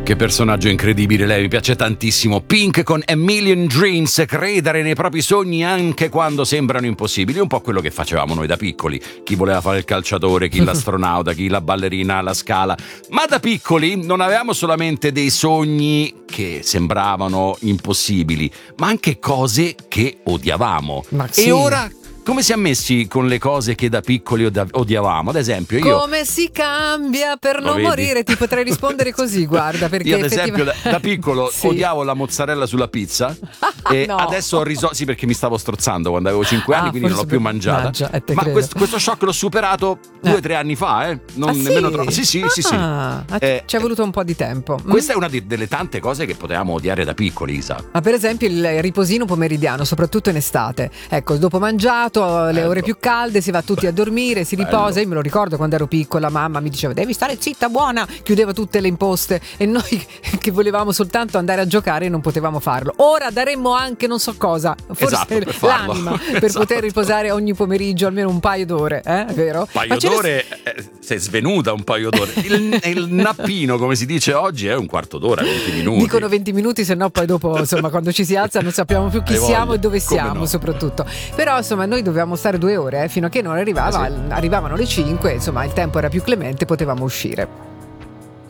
Che personaggio incredibile lei, mi piace tantissimo. Pink con A Million Dreams, credere nei propri sogni anche quando sembrano impossibili, un po' quello che facevamo noi da piccoli. Chi voleva fare il calciatore, chi l'astronauta, chi la ballerina alla Scala. Ma da piccoli non avevamo solamente dei sogni che sembravano impossibili, ma anche cose che odiavamo. Ma sì. E ora come siamo messi con le cose che da piccoli odiavamo? Ad esempio io... Come si cambia per Lo non vedi? morire? Ti potrei rispondere così, guarda, perché Io ad esempio da piccolo Sì. odiavo la mozzarella sulla pizza e No. adesso ho risolto, sì, perché mi stavo strozzando quando avevo 5 anni, quindi non l'ho forse più mangiata. te Ma credo. questo shock l'ho superato 2-3 anni fa, non Ah, nemmeno sì? troppo. Sì. Ci è voluto un po' di tempo. Questa è una delle tante cose che potevamo odiare da piccoli, Isa. Ma per esempio il riposino pomeridiano, soprattutto in estate. Ecco, dopo mangiato, le ore più calde, si va tutti a dormire, si riposa. Io me lo ricordo quando ero piccola, mamma mi diceva devi stare zitta, buona, chiudeva tutte le imposte e noi che volevamo soltanto andare a giocare non potevamo farlo. Ora daremmo anche non so cosa, forse Esatto, per farlo. l'anima per Esatto. poter riposare ogni pomeriggio almeno un paio d'ore, vero? Un paio d'ore, sei svenuta un paio d'ore. Il nappino, come si dice oggi, è un quarto d'ora, 20 minuti. Dicono 20 minuti, se no poi dopo, insomma, quando ci si alza non sappiamo più chi Hai siamo voglia. e dove Come siamo, no. soprattutto. Però, insomma, noi dovevamo stare 2 ore, fino a che non arrivavano le 5, insomma, il tempo era più clemente, potevamo uscire.